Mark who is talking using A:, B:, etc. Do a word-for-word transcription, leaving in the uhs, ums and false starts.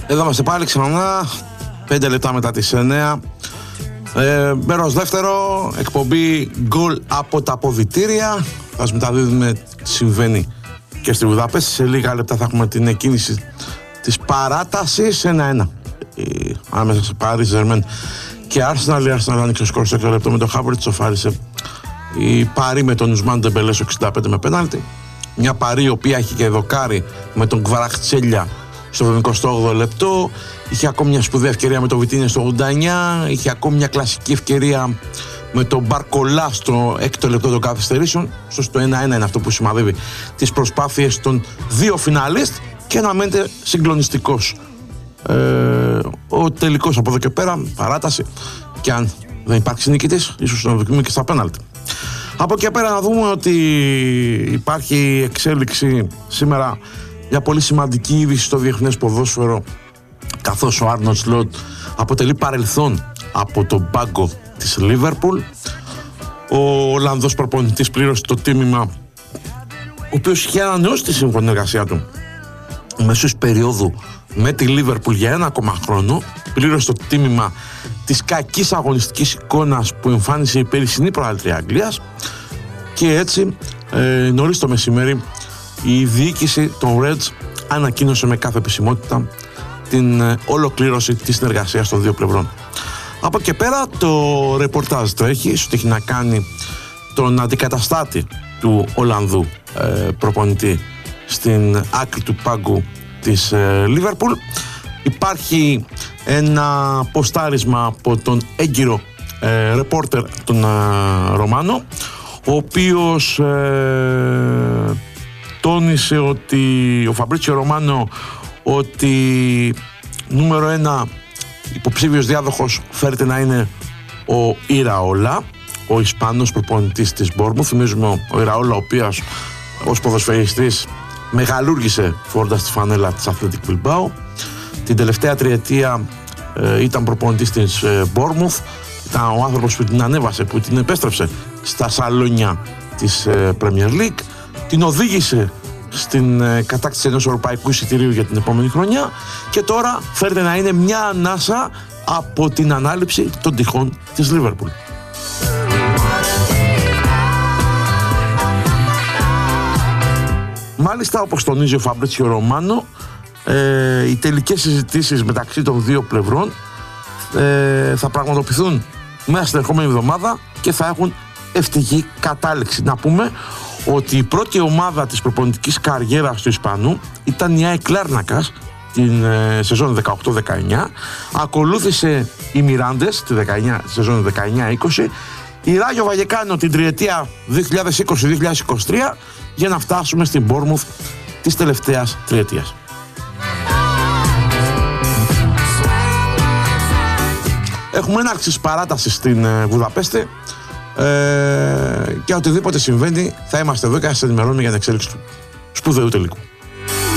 A: Εδώ είμαστε πάλι ξανά, πέντε λεπτά μετά τις εννέα. Ε, Μέρος δεύτερο, εκπομπή γκολ από τα αποδυτήρια. Ας μεταδίδουμε τι συμβαίνει και στη Βουδαπέστη. Σε λίγα λεπτά θα έχουμε την εκκίνηση της παράτασης ένα ένα ε, ανάμεσα σε Paris Saint-Germain και Arsenal. Η Arsenal άνοιξε σκορ στο έκτο λεπτό με τον Havertz, σοφάρισε η Παρί με τον Ουσμάν Ντεμπελέ στο εξήντα πέντε με πέναλτι. Μια Παρί η οποία έχει και δοκάρι με τον Κβαραχτσέλια στο εικοστό όγδοο λεπτό. Είχε ακόμη μια σπουδαία ευκαιρία με τον Βιτίνια στο ογδόντα εννιά. Είχε ακόμη μια κλασική ευκαιρία με τον Μπαρκολά στο έκτο λεπτό των καθυστερήσεων. Στο ένα ένα είναι αυτό που σημαδεύει τις προσπάθειες των δύο φινάλιστ και να μένετε συγκλονιστικός ε, ο τελικός από εδώ και πέρα, παράταση, και αν δεν υπάρξει νικητής, ίσως να δοκιμούμε και στα πέναλτι. Από εκεί πέρα να δούμε ότι υπάρχει εξέλιξη σήμερα, μια πολύ σημαντική είδηση στο διεθνές ποδόσφαιρο, καθώς ο Άρνολντ Σλότ αποτελεί παρελθόν από τον πάγκο της Λίβερπουλ. Ο Ολλανδός προπονητής πλήρωσε το τίμημα, ο οποίος είχε ανανεώσει τη σύμφωνη εργασία του μέσω περίοδου με τη Λίβερπουλ για ένα ακόμα χρόνο. Πλήρωσε το τίμημα της κακής αγωνιστικής εικόνας που εμφάνισε η περσινή πρωταθλήτρια Αγγλίας, και έτσι ε, νωρίς το μεσημέρι η διοίκηση των Reds ανακοίνωσε με κάθε επισημότητα την ε, ολοκλήρωση της συνεργασίας των δύο πλευρών. Από εκεί πέρα το ρεπορτάζ το έχει, ότι έχει να κάνει τον αντικαταστάτη του Ολλανδού ε, προπονητή στην άκρη του πάγκου της Λίβερπουλ. Υπάρχει ένα ποστάρισμα από τον έγκυρο ε, ρεπόρτερ τον ε, Ρωμάνο, ο οποίος ε, τόνισε ότι ο Φαμπρίτσιο Ρωμάνο ότι νούμερο ένα υποψήφιος διάδοχος φέρεται να είναι ο Ιραόλα, ο Ισπανός προπονητής της Μπόρμουθ. Θυμίζουμε ο Ιραόλα, ο οποίος ως ποδοσφαιριστής μεγαλούργησε φορώντας τη φανέλα της Athletic Bilbao. Την τελευταία τριετία ε, ήταν προπονητής της ε, Bournemouth. Ήταν ο άνθρωπος που την ανέβασε, που την επέστρεψε στα σαλόνια της ε, Premier League. Την οδήγησε στην ε, κατάκτηση ενός ευρωπαϊκού εισιτηρίου για την επόμενη χρονιά, και τώρα φέρεται να είναι μια ανάσα από την ανάληψη των τυχών της Liverpool. Μάλιστα, όπως τονίζει ο Φαμπρίτσιο Ρωμάνο, ε, οι τελικές συζητήσεις μεταξύ των δύο πλευρών ε, θα πραγματοποιηθούν μέσα στην ερχόμενη εβδομάδα και θα έχουν ευτυχή κατάληξη. Να πούμε ότι η πρώτη ομάδα της προπονητικής καριέρας του Ισπανού ήταν η ΑΕΚ Λάρνακας την ε, σεζόν δεκαοκτώ δεκαεννιά. Ακολούθησε η Μιράντες τη σεζόν δεκαεννιά είκοσι, η Ράγιο Βαγεκάνο την τριετία δύο χιλιάδες είκοσι δύο χιλιάδες είκοσι τρία, για να φτάσουμε στην Bournemouth της τελευταίας τριετίας. Έχουμε έναρξη παράταση στην ε, Βουδαπέστη ε, και οτιδήποτε συμβαίνει θα είμαστε εδώ και θα σας ενημερώνουμε για την εξέλιξη του σπουδαίου τελικού.